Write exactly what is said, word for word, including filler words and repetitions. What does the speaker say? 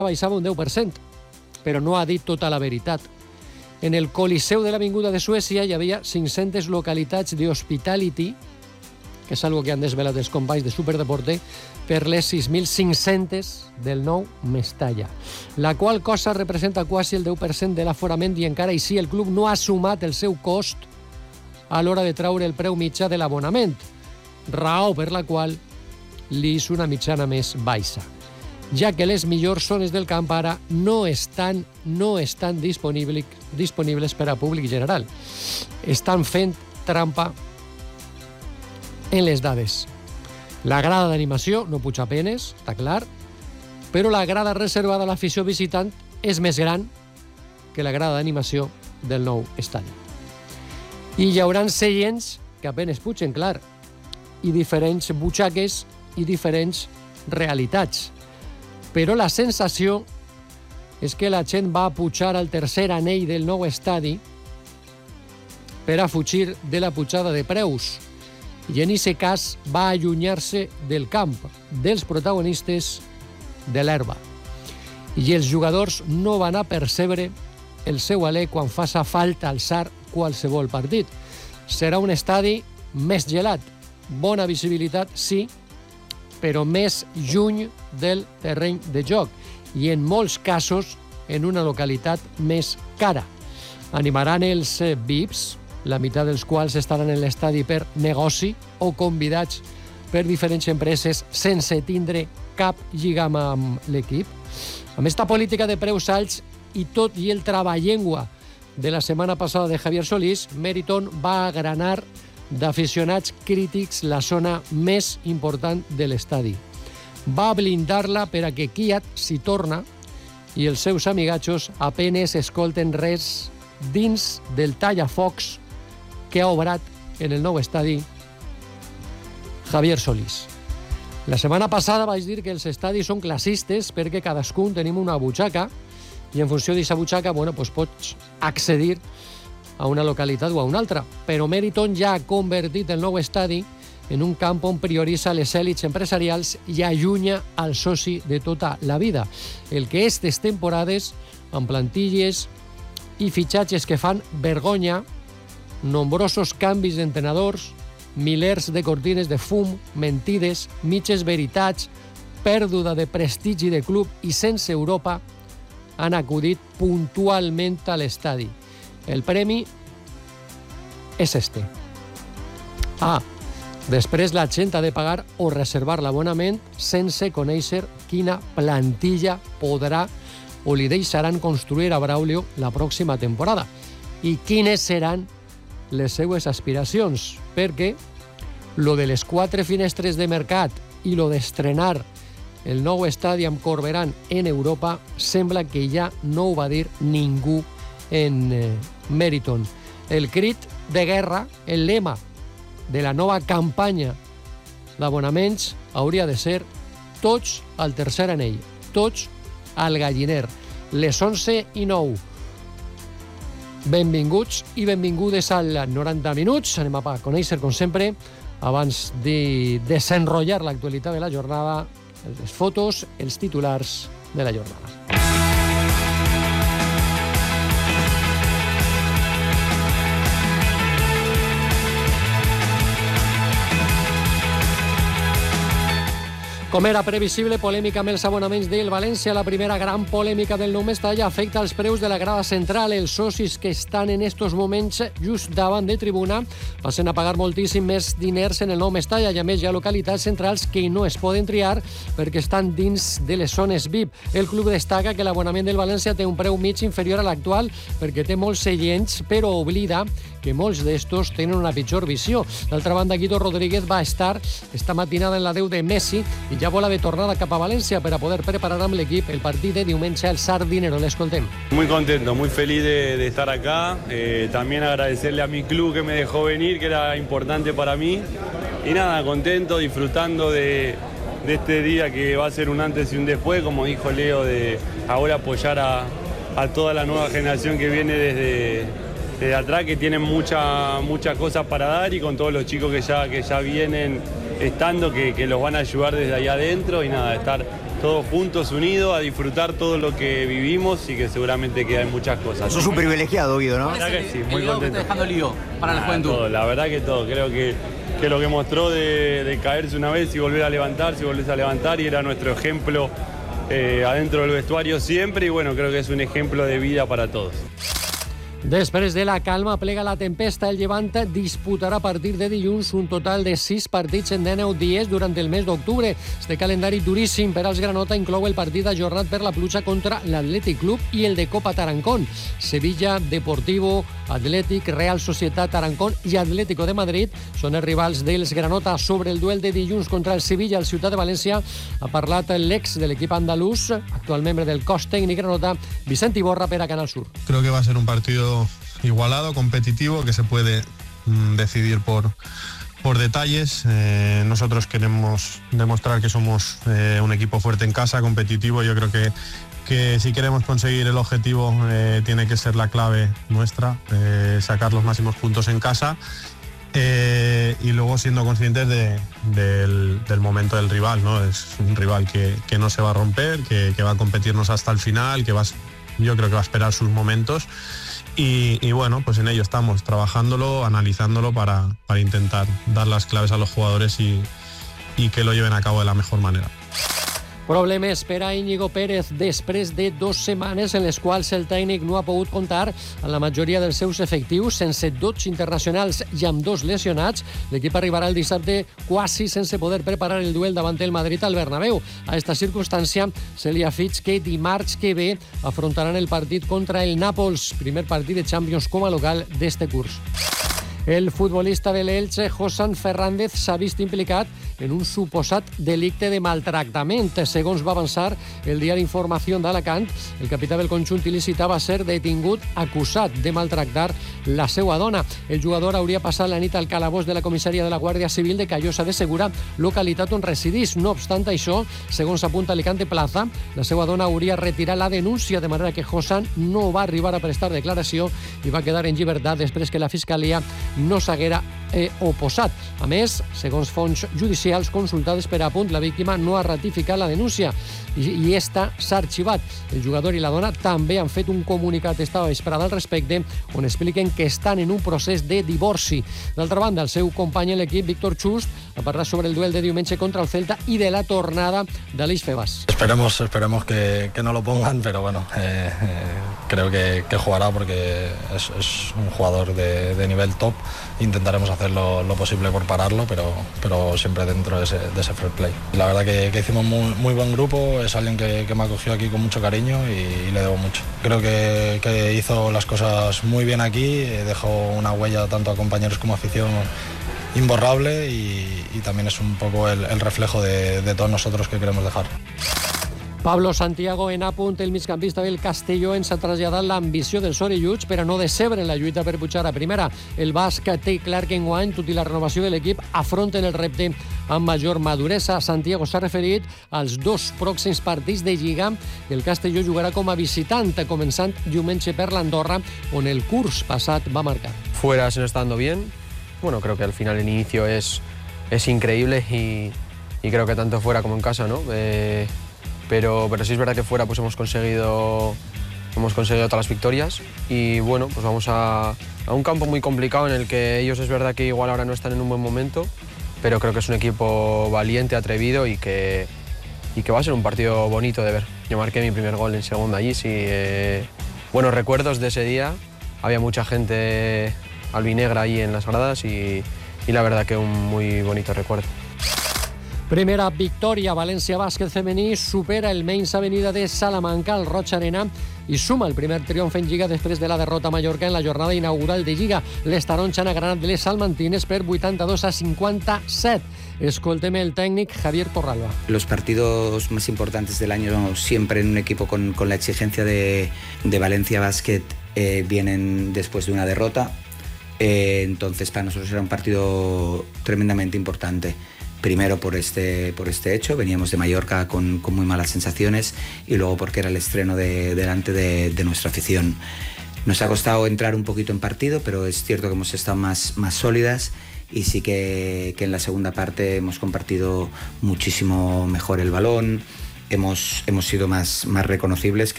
baixava un deu per cent, però no ha dit tota la veritat. En el Coliseu de l'Avinguda de Suècia hi havia cinc-centes localitats d'hospitality, que és algo que han desvelat els companys de Superdeporte, per les sis mil cinc-centes del nou Mestalla, la qual cosa representa quasi el deu per cent de l'aforament i encara així el club no ha sumat el seu cost a l'hora de traure el preu mitjà de l'abonament, raó per la qual li és una mitjana més baixa, ja que les millors zones del camp ara no estan, no estan disponibles, disponibles per a públic general. Estan fent trampa en les dades. La grada d'animació no puja penes, està clar, però la grada reservada a l'afició visitant és més gran que la grada d'animació del nou estadi. I hi haurà seients que apenes pugen, clar, i diferents butxaques i diferents realitats. Però la sensació és que la gent va pujar al tercer anell del nou estadi per a fugir de la pujada de preus i en aquest cas va allunyar-se del camp, dels protagonistes de l'herba. I els jugadors no van a percebre el seu alè quan faça falta alçar qualsevol partit. Serà un estadi més gelat, bona visibilitat, sí, però més lluny del terreny de joc i en molts casos en una localitat més cara. Animaran els V I Ps, la meitat dels quals estaran en l'estadi per negoci o convidats per diferents empreses sense tindre cap lligam amb l'equip. Amb esta política de preus alts i tot i el treballengua de la setmana passada de Javier Solís, Meriton va agranar d'aficionats crítics la zona més important de l'estadi. Va blindar-la per a que Kiat s'hi torna i els seus amigatxos apenes escolten res dins del tallafocs que ha obrat en el nou estadi Javier Solís. La setmana passada vaig dir que els estadis són classistes perquè cadascun tenim una butxaca i en funció d'aquesta butxaca bueno, pues pots accedir a una localitat o a una altra. Però Meriton ja ha convertit el nou estadi en un camp on prioritza les èlits empresarials i allunya al soci de tota la vida. El que aquestes temporades, amb plantilles i fitxatges que fan vergonya, nombrosos canvis d'entrenadors, milers de cortines de fum, mentides, mitges veritats, pèrdua de prestigi de club i sense Europa, han acudit puntualment a l'estadi. El premi és este. Ah, després la gent ha de pagar o reservar l'abonament sense conèixer quina plantilla podrà o li deixaran construir a Braulio la pròxima temporada i quines seran les seues aspiracions, perquè lo de les quatre finestres de mercat i lo d'estrenar el nou estadi amb Corberán en Europa sembla que ja no ho va dir ningú en eh, Meriton. El crit de guerra, el lema de la nova campanya d'abonaments hauria de ser tots al tercer anell, tots al galliner. Les onze i nou. Benvinguts i benvingudes al noranta minuts. Anem a conèixer, com sempre, abans de desenrotllar l'actualitat de la jornada, les fotos, els titulars de la jornada. Com era previsible, polèmica amb els abonaments del València. La primera gran polèmica del nou Mestalla afecta els preus de la grada central. Els socis que estan en estos moments just davant de tribuna passen a pagar moltíssim més diners en el nou Mestalla i a més hi ha localitats centrals que no es poden triar perquè estan dins de les zones V I P. El club destaca que l'abonament del València té un preu mig inferior a l'actual perquè té molts seients, però oblida que molts d'estos tenen una pitjor visió. D'altra banda, Guido Rodríguez va estar esta matinada en la deu de Messi i ja vola de tornada cap a València per a poder preparar amb l'equip el partit de diumenge al Sardinero. L'escoltem. Muy contento, muy feliz de, de estar acá. Eh, también agradecerle a mi club que me dejó venir, que era importante para mí. Y nada, contento, disfrutando de, de este día que va a ser un antes y un después, como dijo Leo, de ahora apoyar a, a toda la nueva generación que viene desde... de atrás, que tienen muchas muchas cosas para dar, y con todos los chicos que ya, que ya vienen estando, que, que los van a ayudar desde ahí adentro, y nada, estar todos juntos, unidos, a disfrutar todo lo que vivimos y que seguramente quedan muchas cosas. Sos un privilegiado, Guido, ¿no? La verdad que sí, muy el contento. que está dejando el lío para la Ah, juventud. todo, la verdad que todo, creo que, que lo que mostró de, de caerse una vez y volver a levantarse y volverse a levantar, y era nuestro ejemplo eh, adentro del vestuario siempre, y bueno, creo que es un ejemplo de vida para todos. Després de la calma plega la tempesta, el Llevant disputarà a partir de dilluns un total de sis partits en dinou dies durant el mes d'octubre. Este calendari duríssim per als Granota inclou el partit ajornat per la pluja contra l'Atlètic Club i el de Copa Tarancón. Sevilla, Deportivo, Atlètic, Real Societat, Tarancón i Atlético de Madrid són els rivals dels Granota. Sobre el duel de dilluns contra el Sevilla al Ciutat de València ha parlat l'ex de l'equip andalús, actual membre del cos tècnic Granota, Vicent Iborra, per a Canal Sur. Creo que va a ser un partido igualado, competitivo, que se puede mm, decidir por, por detalles. Eh, nosotros queremos demostrar que somos eh, un equipo fuerte en casa, competitivo. Yo creo que, que si queremos conseguir el objetivo eh, tiene que ser la clave nuestra, eh, sacar los máximos puntos en casa. Eh, y luego siendo conscientes de, del, del momento del rival, ¿no? Es un rival que, que no se va a romper, que, que va a competirnos hasta el final, que va, yo creo que va a esperar sus momentos. Y, y bueno, pues en ello estamos, trabajándolo, analizándolo para, para intentar dar las claves a los jugadores y, y que lo lleven a cabo de la mejor manera. Problemes per a Íñigo Pérez després de dues setmanes en les quals el tècnic no ha pogut comptar amb la majoria dels seus efectius, sense dotze internacionals i amb dos lesionats. L'equip arribarà el dissabte quasi sense poder preparar el duel davant el Madrid al Bernabéu. A esta circumstància se li afig que dimarts que ve afrontaran el partit contra el Nàpols, primer partit de Champions com a local d'este curs. El futbolista de l'Elche, Josan Fernández, s'ha vist implicat en un suposat delicte de maltractament. Segons va avançar el diari Informació d'Alacant, el capità del conjunt il·lícita va ser detingut acusat de maltractar la seva dona. El jugador hauria passat la nit al calabós de la comissaria de la Guàrdia Civil de Callosa de Segura, localitat on residís. No obstant això, segons apunta Alicante Plaza, la seva dona hauria retirat la denúncia, de manera que Josan no va arribar a prestar declaració i va quedar en llibertat després que la Fiscalia no s'haguera eh, oposat. A més, segons fonts judicials consultades per a punt, la víctima no ha ratificat la denúncia i, i esta s'ha arxivat. El jugador i la dona també han fet un comunicat esta vesprada al respecte, on expliquen que estan en un procés de divorci. D'altra banda, el seu company en l'equip, Víctor Chust, ha parlat sobre el duel de diumenge contra el Celta i de la tornada d'Aleix Febas. Esperemos, esperemos que, que no lo pongan, pero bueno, eh, eh, creo que, que jugará porque es, es un jugador de, de nivel top. Intentaremos hacer lo, lo posible por pararlo, pero, pero siempre dentro de ese, de ese fair play. La verdad que, que hicimos muy, muy buen grupo, es alguien que, que me acogió aquí con mucho cariño y, y le debo mucho. Creo que, que hizo las cosas muy bien aquí, dejó una huella tanto a compañeros como a afición imborrable y, y también es un poco el, el reflejo de, de todos nosotros que queremos dejar. Pablo Santiago en apunt, el migcampista del Castelló, ens ha traslladat l'ambició dels orelluts per a no decebre en la lluita per pujar a primera. El basc té clar que enguany, tot i la renovació de l'equip, afronten el repte amb major maduresa. Santiago s'ha referit als dos pròxims partits de Lliga que el Castelló jugarà com a visitant, començant diumenge per l'Andorra, on el curs passat va marcar. Fuera se nos está dando bien. Bueno, creo que al final el inicio es, es increíble y, y creo que tanto fuera como en casa, ¿no? Eh, Pero, pero sí es verdad que fuera pues hemos conseguido, hemos conseguido todas las victorias y bueno, pues vamos a, a un campo muy complicado en el que ellos es verdad que igual ahora no están en un buen momento, pero creo que es un equipo valiente, atrevido y que, y que va a ser un partido bonito de ver. Yo marqué mi primer gol en segunda allí, sí, eh, buenos recuerdos de ese día, había mucha gente albinegra ahí en las gradas y, y la verdad que un muy bonito recuerdo. Primera victòria, València Bàsquet femení supera el Menys Avenida de Salamanca al Roig Arena i suma el primer triomf en Lliga després de la derrota a Mallorca en la jornada inaugural de Lliga. Les taronxes han agranat les salmantines per vuitanta-dos a cinquanta-set. Escoltem el técnico Javier Torralba. Los partidos más importantes del año siempre en un equipo con, con la exigencia de, de Valencia Basket eh, vienen después de una derrota. Eh, entonces para nosotros era un partido tremendamente importante. Primero por este, por este hecho, veníamos de Mallorca con, con muy malas sensaciones y luego porque era el estreno de, delante de, de nuestra afición. Nos ha costado entrar un poquito en partido, pero es cierto que hemos estado más, más sólidas y sí que, que en la segunda parte hemos compartido muchísimo mejor el balón, hemos, hemos sido más, más reconocibles. Que